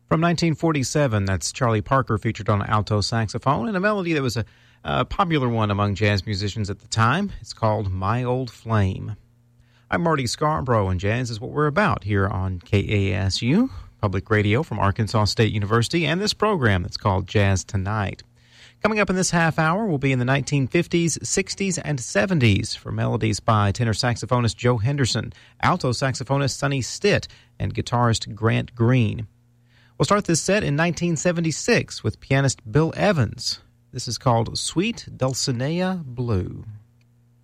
From 1947, that's Charlie Parker featured on alto saxophone, and a melody that was a popular one among jazz musicians at the time. It's called My Old Flame. I'm Marty Scarborough, and jazz is what we're about here on KASU, public radio from Arkansas State University, and this program that's called Jazz Tonight. Coming up in this half hour will be in the 1950s, 60s, and 70s for melodies by tenor saxophonist Joe Henderson, alto saxophonist Sonny Stitt, and guitarist Grant Green. We'll start this set in 1976 with pianist Bill Evans. This is called Sweet Dulcinea Blue.